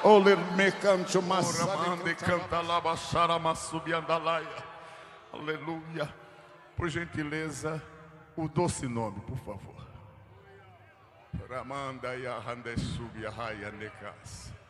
Ole me canto massa. Oramande canta labaxara massubiandalaia. Aleluia. Por gentileza, o doce nome, por favor. Ramanda ya hande subia raia necas.